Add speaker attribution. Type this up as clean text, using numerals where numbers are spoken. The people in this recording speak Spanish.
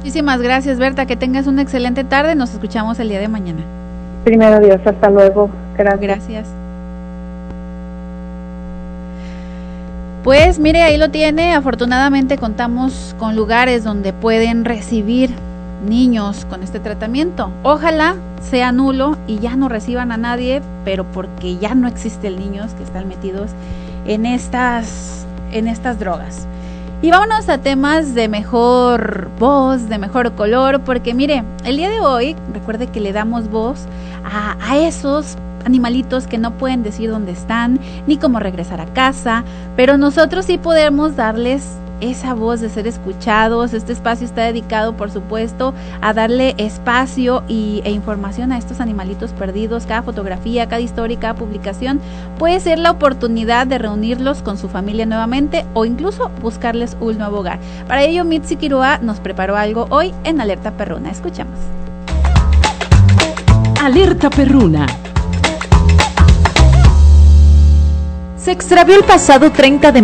Speaker 1: Muchísimas gracias, Berta, que tengas una excelente tarde, nos escuchamos el día de mañana.
Speaker 2: Primero Dios, hasta luego.
Speaker 1: Gracias. Pues mire, ahí lo tiene, afortunadamente contamos con lugares donde pueden recibir niños con este tratamiento. Ojalá sea nulo y ya no reciban a nadie, pero porque ya no existen niños que están metidos en estas drogas. Y vámonos a temas de mejor voz, de mejor color, porque mire, el día de hoy, recuerde que le damos voz a esos animalitos que no pueden decir dónde están, ni cómo regresar a casa, pero nosotros sí podemos darles esa voz de ser escuchados. Este espacio está dedicado, por supuesto, a darle espacio e información a estos animalitos perdidos. Cada fotografía, cada historia, cada publicación puede ser la oportunidad de reunirlos con su familia nuevamente o incluso buscarles un nuevo hogar. Para ello, Mitzi Quiroa nos preparó algo hoy en Alerta Perruna. Escuchamos.
Speaker 3: Alerta Perruna. Se extravió el pasado 30 de